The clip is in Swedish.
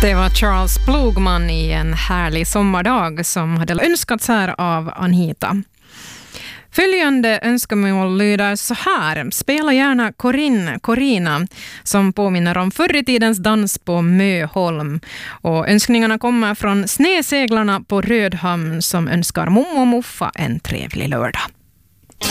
Det var Charles Plugman i En härlig sommardag som hade önskats här av Anita. Följande önskemål lyder så här. Spela gärna Corina som påminner om förr i tidens dans på Möholm. Och önskningarna kommer från Sneseglarna på Rödhamn som önskar Mommo och Muffa en trevlig lördag.